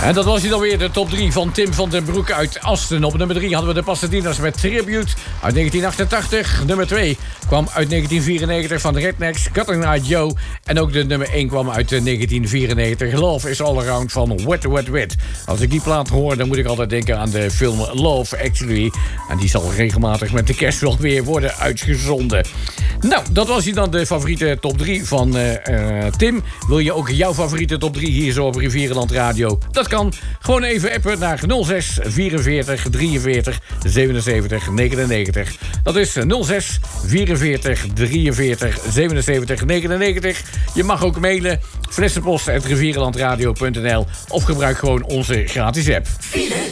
En dat was hier dan weer de top 3 van Tim van den Broek uit Asten. Op nummer 3 hadden we de Pasadena's met Tribute uit 1988. Nummer 2 kwam uit 1994 van de Rednecks, Cutting Night Joe. En ook de nummer 1 kwam uit 1994. Love is All Around van Wet Wet Wet. Als ik die plaat hoor, dan moet ik altijd denken aan de film Love Actually. En die zal regelmatig met de kerst wel weer worden uitgezonden. Nou, dat was hier dan de favoriete top 3 van Tim. Wil je ook jouw favoriete top 3 hier zo op Rivierenland Radio? Dat kan. Gewoon even appen naar 06 44 43 77 99. Dat is 06 44 43 77 99. Je mag ook mailen flessenpost@rivierenlandradio.nl of gebruik gewoon onze gratis app.